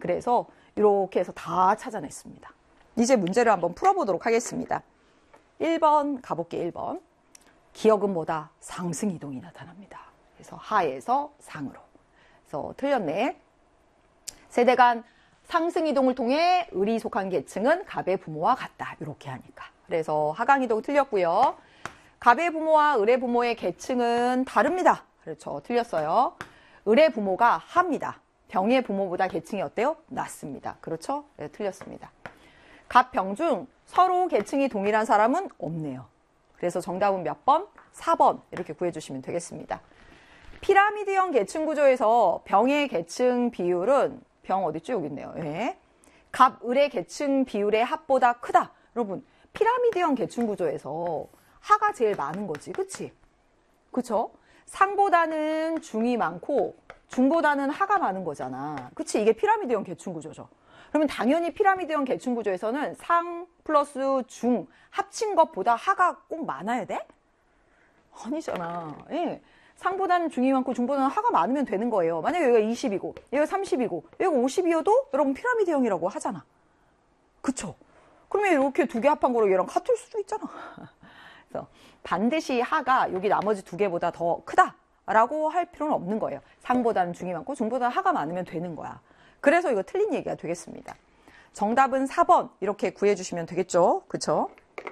그래서 이렇게 해서 다 찾아냈습니다. 이제 문제를 한번 풀어보도록 하겠습니다. 1번 가볼게요. 1번. 기역은 뭐다? 상승이동이 나타납니다. 그래서 하에서 상으로. 그래서 틀렸네. 세대 간 상승이동을 통해 을이 속한 계층은 갑의 부모와 같다. 이렇게 하니까. 그래서 하강이동 틀렸고요. 갑의 부모와 을의 부모의 계층은 다릅니다. 그렇죠. 틀렸어요. 을의 부모가 하입니다. 병의 부모보다 계층이 어때요? 낮습니다. 그렇죠? 네, 틀렸습니다. 갑, 병 중 서로 계층이 동일한 사람은 없네요. 그래서 정답은 몇 번? 4번 이렇게 구해주시면 되겠습니다. 피라미드형 계층 구조에서 병의 계층 비율은 병 어딨죠? 여기 있네요. 네. 갑, 을의 계층 비율의 합보다 크다. 여러분 피라미드형 계층 구조에서 하가 제일 많은 거지. 그치? 그쵸? 상보다는 중이 많고 중보다는 하가 많은 거잖아. 그치? 이게 피라미드형 계층 구조죠. 그러면 당연히 피라미드형 계층 구조에서는 상 플러스 중 합친 것보다 하가 꼭 많아야 돼? 아니잖아. 예. 상보다는 중이 많고 중보다는 하가 많으면 되는 거예요. 만약에 여기가 20이고 여기가 30이고 여기가 50이어도 여러분 피라미드형이라고 하잖아. 그쵸? 그러면 이렇게 두 개 합한 거로 얘랑 같을 수도 있잖아. 그래서 반드시 하가 여기 나머지 두 개보다 더 크다라고 할 필요는 없는 거예요. 상보다는 중이 많고 중보다는 하가 많으면 되는 거야. 그래서 이거 틀린 얘기가 되겠습니다. 정답은 4번 이렇게 구해주시면 되겠죠. 그쵸?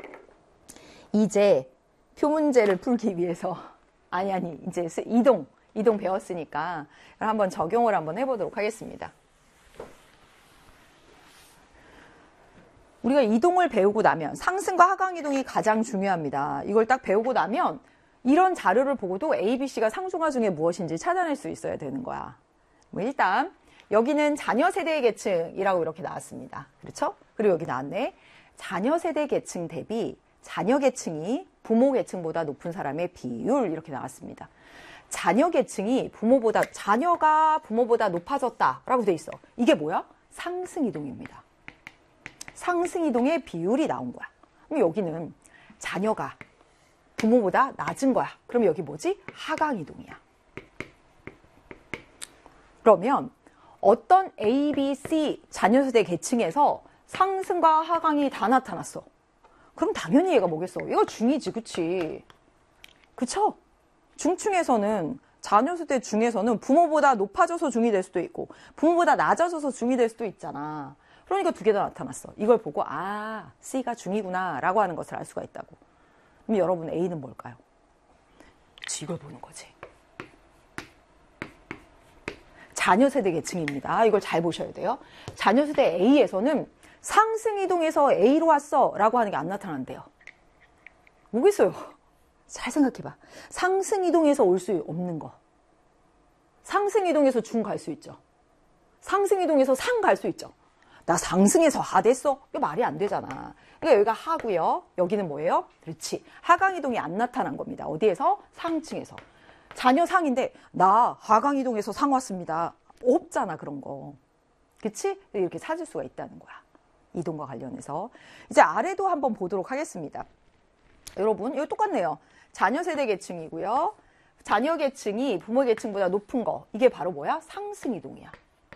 이제 표문제를 풀기 위해서 아니 이제 이동 배웠으니까 한번 적용을 한번 해보도록 하겠습니다. 우리가 이동을 배우고 나면 상승과 하강 이동이 가장 중요합니다. 이걸 딱 배우고 나면 이런 자료를 보고도 A, B, C가 상중하 중에 무엇인지 찾아낼 수 있어야 되는 거야. 일단 여기는 자녀 세대의 계층이라고 이렇게 나왔습니다. 그렇죠? 그리고 여기 나왔네. 자녀 세대 계층 대비 자녀 계층이 부모 계층보다 높은 사람의 비율 이렇게 나왔습니다. 자녀 계층이 자녀가 부모보다 높아졌다라고 돼 있어. 이게 뭐야? 상승 이동입니다. 상승 이동의 비율이 나온 거야. 그럼 여기는 자녀가 부모보다 낮은 거야. 그럼 여기 뭐지? 하강 이동이야. 그러면 어떤 A, B, C 자녀 세대 계층에서 상승과 하강이 다 나타났어. 그럼 당연히 얘가 뭐겠어? 얘가 중이지, 그치? 그쵸? 중층에서는 자녀 세대 중에서는 부모보다 높아져서 중이 될 수도 있고 부모보다 낮아져서 중이 될 수도 있잖아. 그러니까 두 개 다 나타났어. 이걸 보고 아, C가 중이구나 라고 하는 것을 알 수가 있다고. 그럼 여러분 A는 뭘까요? 이걸 보는 거지. 자녀 세대 계층입니다. 이걸 잘 보셔야 돼요. 자녀 세대 A에서는 상승 이동에서 A로 왔어 라고 하는 게 안 나타난대요. 뭐겠어요? 잘 생각해봐. 상승 이동에서 올 수 없는 거. 상승 이동에서 중 갈 수 있죠. 상승 이동에서 상 갈 수 있죠. 나 상승해서 하 됐어? 이거 말이 안 되잖아. 그러니까 여기가 하고요. 여기는 뭐예요? 그렇지. 하강 이동이 안 나타난 겁니다. 어디에서? 상층에서. 자녀 상인데 나 하강 이동에서 상 왔습니다. 없잖아 그런 거. 그치? 이렇게 찾을 수가 있다는 거야. 이동과 관련해서. 이제 아래도 한번 보도록 하겠습니다. 여러분 이거 똑같네요. 자녀 세대 계층이고요. 자녀 계층이 부모 계층보다 높은 거. 이게 바로 뭐야? 상승 이동이야.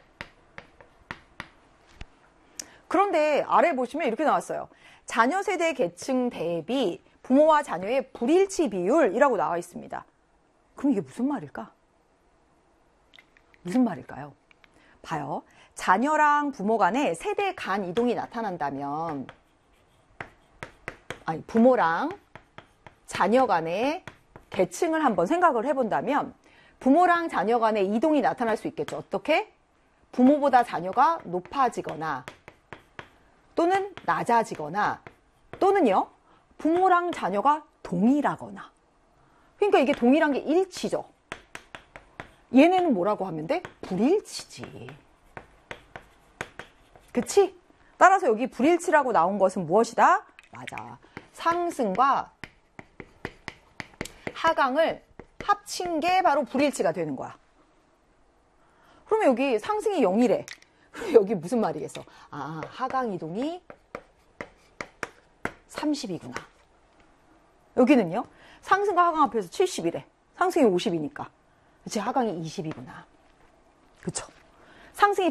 그런데 아래 보시면 이렇게 나왔어요. 자녀 세대 계층 대비 부모와 자녀의 불일치 비율이라고 나와 있습니다. 그럼 이게 무슨 말일까? 무슨 말일까요? 봐요. 자녀랑 부모 간에 세대 간 이동이 나타난다면 부모랑 자녀 간의 계층을 한번 생각을 해본다면 부모랑 자녀 간의 이동이 나타날 수 있겠죠. 어떻게? 부모보다 자녀가 높아지거나 또는 낮아지거나 또는요. 부모랑 자녀가 동일하거나. 그러니까 이게 동일한 게 일치죠. 얘네는 뭐라고 하면 돼? 불일치지. 그치? 따라서 여기 불일치라고 나온 것은 무엇이다? 맞아. 상승과 하강을 합친 게 바로 불일치가 되는 거야. 그러면 여기 상승이 0이래. 그럼 여기 무슨 말이겠어? 아, 하강 이동이 30이구나. 여기는요? 상승과 하강 합해서 70이래. 상승이 50이니까. 그치? 하강이 20이구나. 그쵸? 상승이